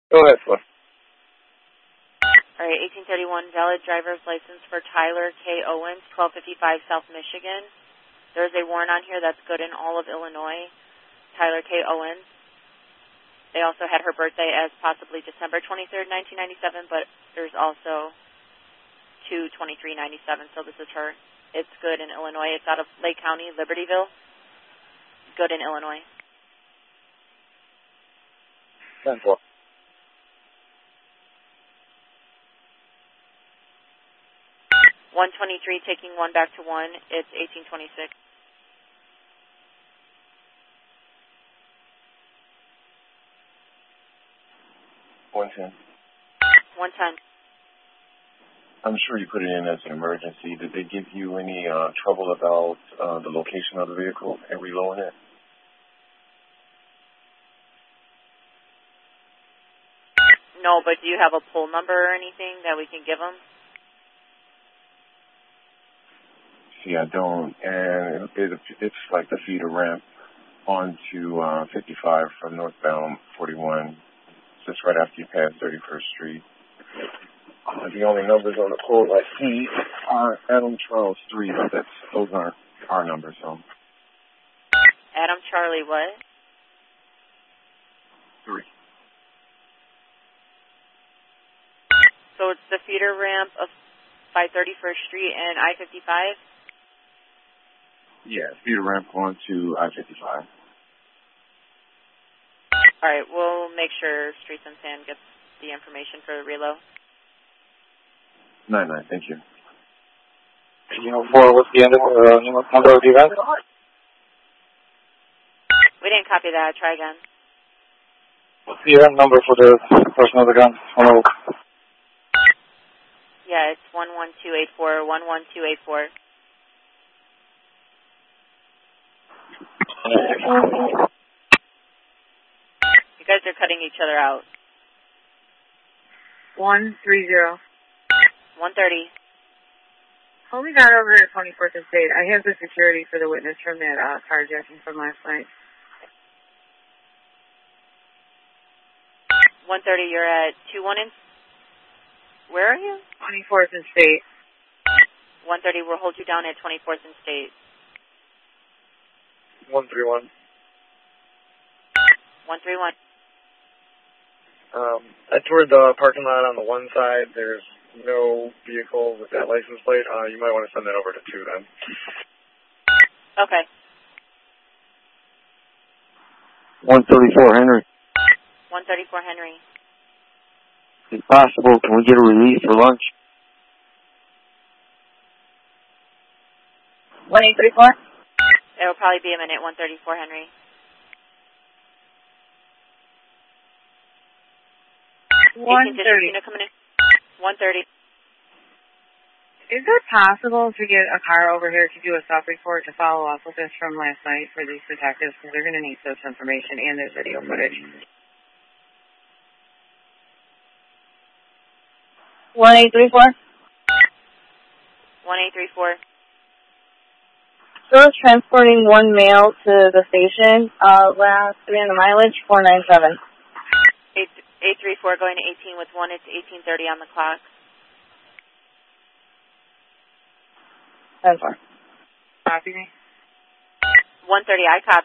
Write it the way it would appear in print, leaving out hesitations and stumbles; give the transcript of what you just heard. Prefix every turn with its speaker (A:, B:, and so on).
A: Go ahead, Fluff.
B: All right, 1831, valid driver's license for Tyler K. Owens, 1255 South Michigan. There's a warrant on here that's good in all of Illinois. Tyler K. Owens. They also had her birthday as possibly December 23rd, 1997, but there's also 2/23/97, so this is her. It's good in Illinois. It's out of Lake County, Libertyville. Good in Illinois.
A: 10-4.
B: (123) taking 1 back to 1. It's 1826.
A: (110).
B: 110.
A: I'm sure you put it in as an emergency. Did they give you any trouble about the location of the vehicle and reloading it?
B: No, but do you have a pull number or anything that we can give them?
A: See, I don't. And it's like the feeder ramp onto 55 from northbound 41, just right after you pass 31st Street. The only numbers on the quote I see are Adam Charles 3, but those aren't our numbers, so.
B: Adam Charlie what?
A: 3.
B: So it's the feeder ramp by 31st Street and I-55?
A: Yeah, feeder ramp onto I-55.
B: All right, we'll make sure Streets and Sand gets the information for the reload.
A: 9-9, thank you.
C: What's the number of the event?
B: We didn't copy that. Try again.
C: What's the event number for the person with the gun?
B: Yeah, it's 11284, 11284. You guys are cutting each other out.
D: 130.
B: 130.
D: Hold me down over at 24th and State. I have the security for the witness from that carjacking from last night.
B: 130, you're at 21 and... Where are you?
D: 24th and State.
B: 130, we'll hold you down at 24th and State.
C: 131.
B: 131.
C: I toured the parking lot on the one side. There's no vehicle with that license plate. You might want to send that over to 2 then.
B: Okay.
E: 134 Henry.
B: 134 Henry.
E: If possible, can we get a release for lunch?
D: 1834.
B: It'll probably be a minute. 134 Henry.
D: 130.
B: Coming in. 130.
D: Is it possible to get a car over here to do a self-report to follow up with this from last night for these detectives? Because they're going to need this information and there's video footage.
F: 1834.
B: 1834.
F: So I was transporting one male to the station. Last 3 on the mileage, 497.
B: 834 going to 18 with 1. It's 1830 on the clock.
F: 10-4.
D: Copy me.
B: 130, I copy.